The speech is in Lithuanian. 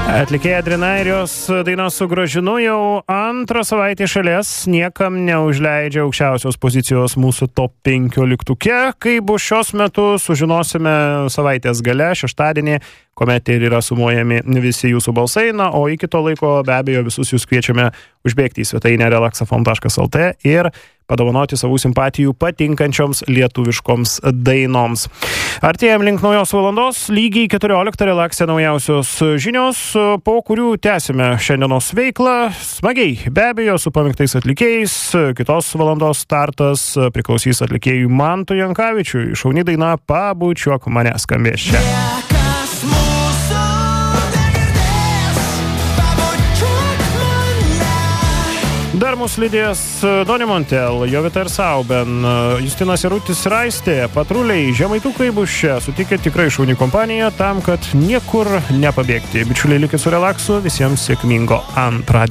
Atlikėja Adrina ir jos daina Sugrąžinu jau antrą savaitę šalies niekam neužleidžia aukščiausios pozicijos mūsų top 15. Kai bus šios metu, sužinosime savaitės gale, šeštadienį, kuomet ir yra sumuojami visi jūsų balsai. Na, o iki to laiko be abejo visus jūs kviečiame užbėgti į svetainę relaxafon.lt ir padovanoti savų simpatijų patinkančioms lietuviškoms dainoms. Artėjam link naujos valandos, lygiai 14 relaksė naujausios žinios, po kurių tęsime šiandienos veiklą. Smagiai, be abejo, su pamėgtais atlikėjais. Kitos valandos startas priklausys atlikėjui Mantui Jankavičiui. Šauni daina Pabučiuok mane skambės čia. Dar mūsų lydės Doni Montel, Jovita ir Sauben, Justinas Jarutis Raistė, Patruliai, Žemaitukai bus čia, sutikė tikrai šauni kompanija tam, kad niekur nepabėgti. Bičiuliai, likit su relaksu, visiems sėkmingo antradienio.